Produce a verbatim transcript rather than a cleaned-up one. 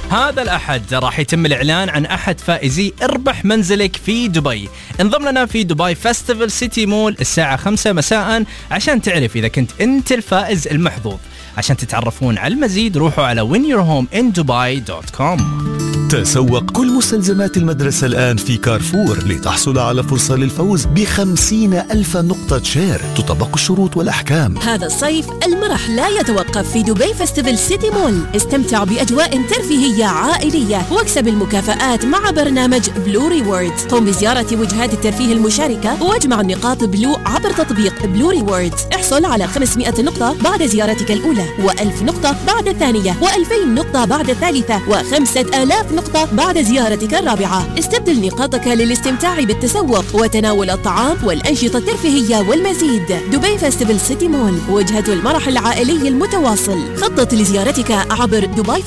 هذا الأحد راح يتم الإعلان عن أحد فائزي اربح منزلك في دبي. انضم لنا في دبي فيستيفال سيتي مول الساعة خمسة مساء عشان تعرف إذا كنت أنت الفائز المحظوظ. عشان تتعرفون على المزيد روحوا على win your home in dubai dot com. تسوق كل مستلزمات المدرسة الآن في كارفور لتحصل على فرصة للفوز بخمسين ألف نقطة شير. تطبق الشروط والأحكام. هذا الصيف المرح لا يتوقف في دبي فيستيفال سيتي مول. استمتع بأجواء ترفيهية عائلية واكسب المكافآت مع برنامج بلو ريوردز. قم بزيارة وجهات الترفيه المشاركة واجمع نقاط بلو عبر تطبيق بلو ريوردز. احصل على خمسمائة نقطة بعد زيارتك الأولى، وألف نقطة بعد الثانية، وألفين نقطة بعد الثالثة، وخمسة آلاف نقطة بعد زيارتك الرابعة. استبدل نقاطك للاستمتاع بالتسوق وتناول الطعام والأنشطة الترفيهية والمزيد. دبي فيستيفال سيتي مول، وجهة المرح العائلي المتواصل. خطط لزيارتك عبر دبي